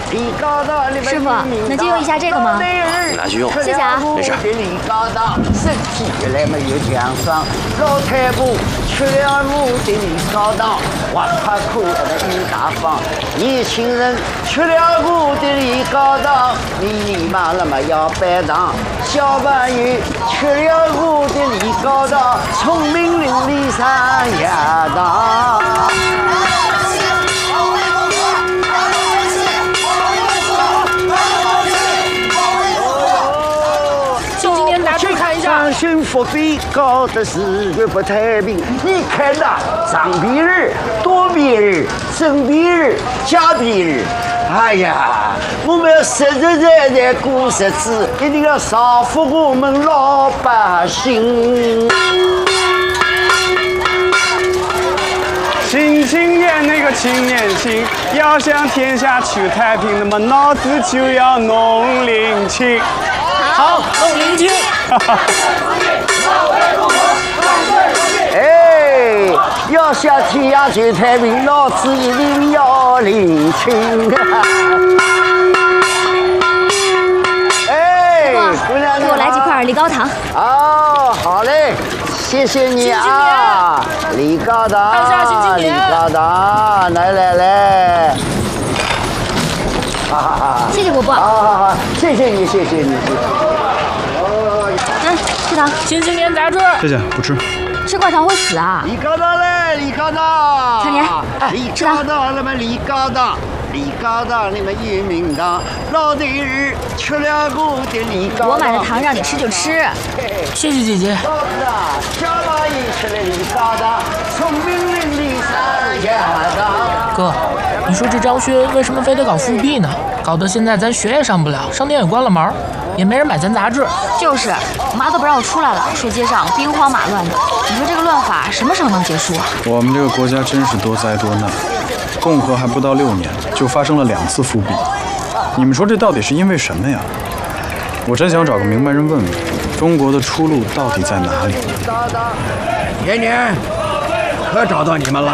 师傅，能借用一下这个吗？ 拿去用， 谢谢啊。 没事。 身体越来没有强壮，老太婆吃了我的李高档，我怕苦的雨大方。年轻人吃了我的李高档，你妈那么要摆档。小朋友吃了我的李高档，聪明伶俐上亚当。上幸福比搞的是个不太平。你看呐，长鼻人、多鼻人、生鼻人、假鼻人，哎呀，我们要实实在在过日子，一定要造福我们老百姓。 新青年那个青年轻，要想天下求太平，那么脑子就要弄灵清。 好，弄灵清。 哎，要想天下求太平，脑子一定要灵清。哎，姑娘， 给我来几块李高糖。 哦，好嘞，谢谢你啊，李高档，李高档，来。 谢谢伯伯。 好，谢谢你。 吃糖。 新青年杂志。 谢谢，不吃。 吃块糖会死啊！ 李高档嘞，李高档。 少年， 李高档，那么李高档，你们英明堂，老的人吃了我的李高档。 我买的糖让你吃就吃。 谢谢姐姐。 老子啊，小蚂蚁吃了李高档，聪明伶俐上亚当。 哥，你说这张勋为什么非得搞复辟呢？搞得现在咱学也上不了，商店也关了门，也没人买咱杂志。 就是，我妈都不让我出来了，说街上兵荒马乱的。你说这个乱法什么时候能结束啊？ 我们这个国家真是多灾多难，共和还不到6年，就发生了2次复辟。你们说这到底是因为什么呀？我真想找个明白人问问，中国的出路到底在哪里？ 年年，可找到你们了。